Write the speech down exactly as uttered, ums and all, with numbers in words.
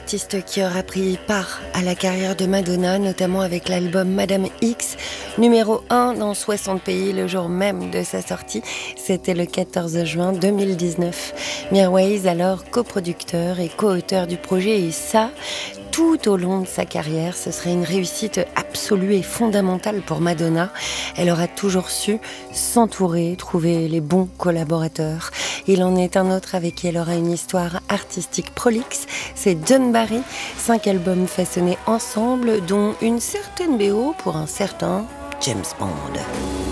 artiste qui aura pris part à la carrière de Madonna, notamment avec l'album Madame X, numéro un dans soixante pays le jour même de sa sortie. C'était le quatorze juin deux mille dix-neuf. Mirwais, alors coproducteur et co-auteur du projet, et ça, tout au long de sa carrière, ce serait une réussite absolue et fondamentale pour Madonna. Elle aura toujours su s'entourer, trouver les bons collaborateurs. Il en est un autre avec qui elle aura une histoire artistique prolixe, c'est John Barry. Cinq albums façonnés ensemble, dont une certaine B O pour un certain James Bond.